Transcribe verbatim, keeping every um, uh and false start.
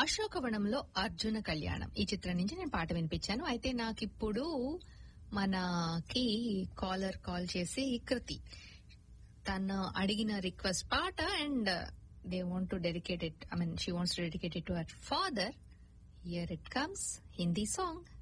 అశోకవనంలో అర్జున కళ్యాణం ఈ చిత్రం నుంచి నేను పాట వినిపించాను. అయితే నాకిప్పుడు మనకి కాలర్ కాల్ చేసి కృతి తను అడిగిన రిక్వెస్ట్ పాట and they want to dedicate it I mean she wants to dedicate it to her father. Here it comes Hindi song.